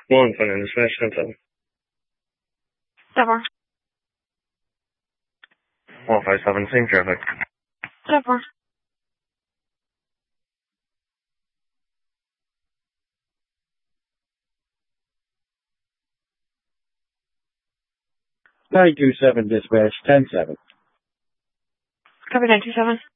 One for an dispatch 10-7. 10-4. 157, same traffic. 10-4. 927 dispatch 10-7. Copy 927.